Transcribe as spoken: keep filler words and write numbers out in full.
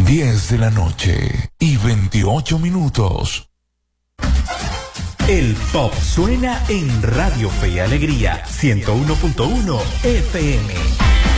diez de la noche y veintiocho minutos. El pop suena en Radio Fe y Alegría ciento uno punto uno F M.